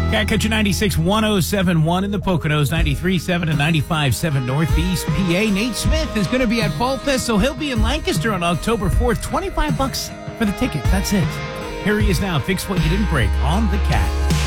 Catch 96 107.1 in the Poconos, 93.7 and 95.7 Northeast PA. Nate Smith is going to be at Fall Fest, so he'll be in Lancaster on October 4th. $25 for the ticket. That's it. Here he is now. Fix what you didn't break on the Cat.